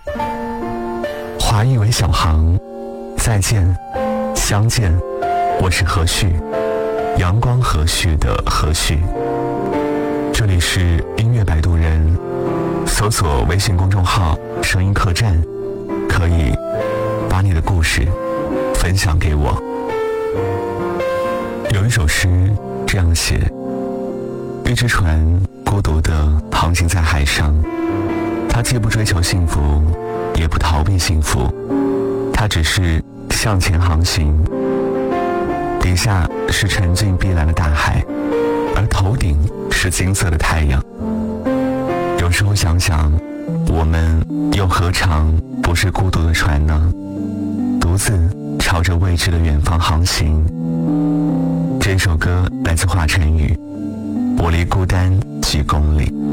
华裔为小航，再见，相见，我是何旭，阳光何旭的何旭。这里是音乐摆渡人，搜索微信公众号声音客栈，可以把你的故事分享给我。有一首诗这样写：一只船孤独地航行在海上，它既不追求幸福，也不逃避幸福，它只是向前航行。底下是沉静碧蓝的大海，而头顶是金色的太阳。有时候想想，我们又何尝不是孤独的船呢？独自朝着未知的远方航行。这首歌来自华晨宇，我离孤单几公里。